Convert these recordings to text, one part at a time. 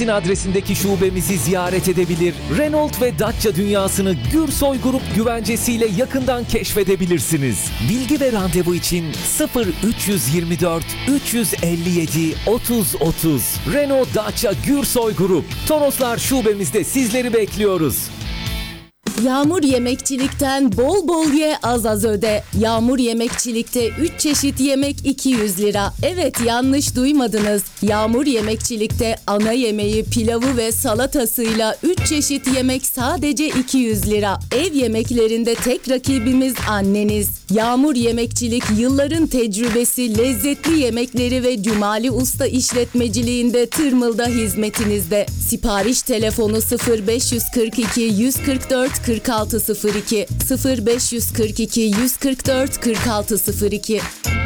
Mersin adresindeki şubemizi ziyaret edebilir, Renault ve Dacia dünyasını Gürsoy Grup güvencesiyle yakından keşfedebilirsiniz. Bilgi ve randevu için 0324 357 30 30. Renault Dacia Gürsoy Grup. Toroslar şubemizde sizleri bekliyoruz. Yağmur Yemekçilik'ten bol bol ye, az az öde. Yağmur Yemekçilik'te 3 çeşit yemek 200 lira. Evet, yanlış duymadınız. Yağmur Yemekçilik'te ana yemeği, pilavı ve salatasıyla 3 çeşit yemek sadece 200 lira. Ev yemeklerinde tek rakibimiz anneniz. Yağmur Yemekçilik yılların tecrübesi, lezzetli yemekleri ve Cumali Usta işletmeciliğinde Tırmıl'da hizmetinizde. Sipariş telefonu 0542 144 4602 0542 144 4602.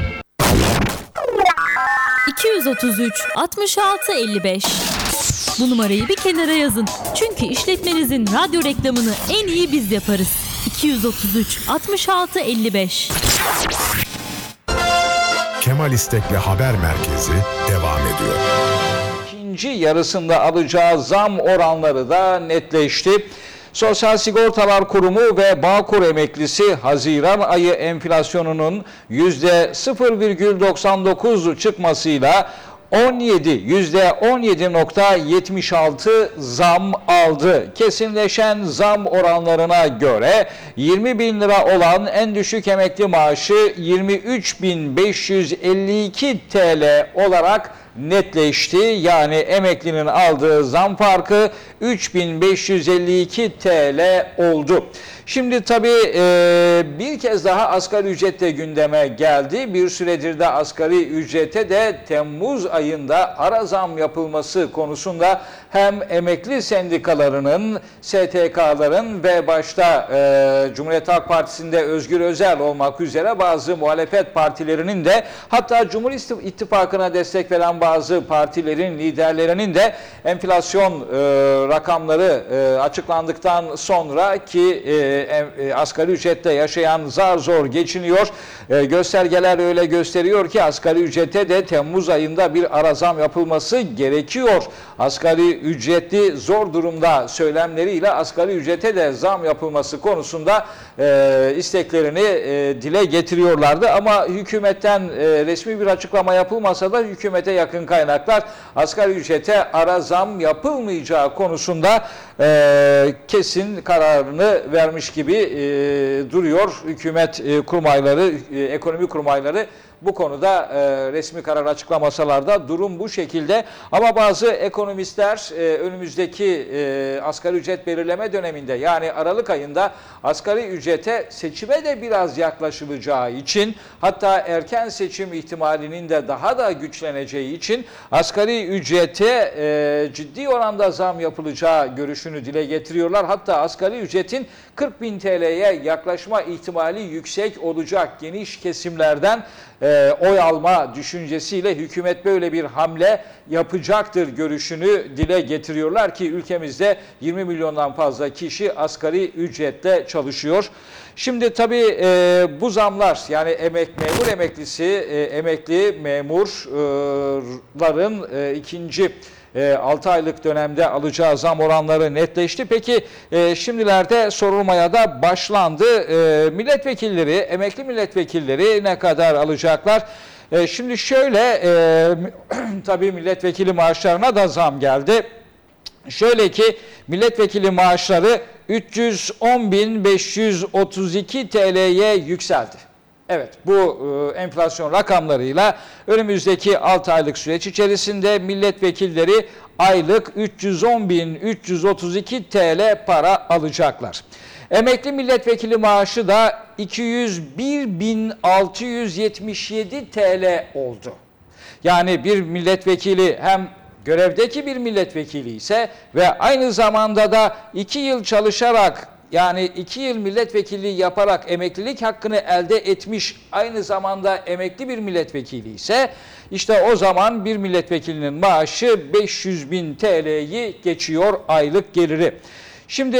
233 66 55. Bu numarayı bir kenara yazın. Çünkü işletmenizin radyo reklamını en iyi biz yaparız. 233 66 55. Kemal İstek'le Haber Merkezi devam ediyor. İkinci yarısında alacağı zam oranları da netleşti. Sosyal Sigortalar Kurumu ve Bağkur emeklisi Haziran ayı enflasyonunun %0,99 çıkmasıyla %17.76 zam aldı. Kesinleşen zam oranlarına göre 20 bin lira olan en düşük emekli maaşı 23.552 TL olarak netleşti. Yani emeklinin aldığı zam farkı 3.552 TL oldu. Şimdi tabii bir kez daha asgari ücret de gündeme geldi. Bir süredir de asgari ücrete de Temmuz ayında ara zam yapılması konusunda hem emekli sendikalarının, STK'ların ve başta Cumhuriyet Halk Partisi'nde Özgür Özel olmak üzere bazı muhalefet partilerinin de, hatta Cumhur İttifakı'na destek veren bazı partilerin liderlerinin de enflasyon rakamları açıklandıktan sonra ki asgari ücrette yaşayan zar zor geçiniyor. Göstergeler öyle gösteriyor ki asgari ücrete de Temmuz ayında bir ara zam yapılması gerekiyor. Asgari ücretli zor durumda söylemleriyle asgari ücrete de zam yapılması konusunda isteklerini dile getiriyorlardı. Ama hükümetten resmi bir açıklama yapılmasa da hükümete yakın kaynaklar asgari ücrete ara zam yapılmayacağı konusunda kesin kararını vermiş gibi duruyor. Hükümet kurmayları, ekonomi kurmayları bu konuda resmi karar açıklamasalar da durum bu şekilde. Ama bazı ekonomistler önümüzdeki asgari ücret belirleme döneminde, yani Aralık ayında asgari ücrete seçime de biraz yaklaşılacağı için, hatta erken seçim ihtimalinin de daha da güçleneceği için asgari ücrete ciddi oranda zam yapılacağı görüşünü dile getiriyorlar. Hatta asgari ücretin 40.000 TL'ye yaklaşma ihtimali yüksek olacak. Geniş kesimlerden oy alma düşüncesiyle hükümet böyle bir hamle yapacaktır görüşünü dile getiriyorlar ki ülkemizde 20 milyondan fazla kişi asgari ücretle çalışıyor. Şimdi tabii bu zamlar, yani memur emeklisi, emekli memurların ikinci 6 aylık dönemde alacağı zam oranları netleşti. Peki şimdilerde sorulmaya da başlandı. Milletvekilleri, emekli milletvekilleri ne kadar alacaklar? Şimdi şöyle, tabii milletvekili maaşlarına da zam geldi. Şöyle ki milletvekili maaşları 310.532 TL'ye yükseldi. Evet, bu enflasyon rakamlarıyla önümüzdeki 6 aylık süreç içerisinde milletvekilleri aylık 310.332 TL para alacaklar. Emekli milletvekili maaşı da 201.677 TL oldu. Yani bir milletvekili hem görevdeki bir milletvekili ise ve aynı zamanda da 2 yıl çalışarak, yani 2 yıl milletvekilliği yaparak emeklilik hakkını elde etmiş, aynı zamanda emekli bir milletvekili ise işte o zaman bir milletvekilinin maaşı 500.000 TL'yi geçiyor aylık geliri. Şimdi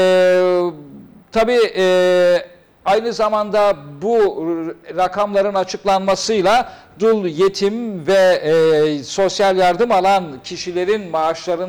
tabii aynı zamanda bu rakamların açıklanmasıyla dul, yetim ve sosyal yardım alan kişilerin maaşlarının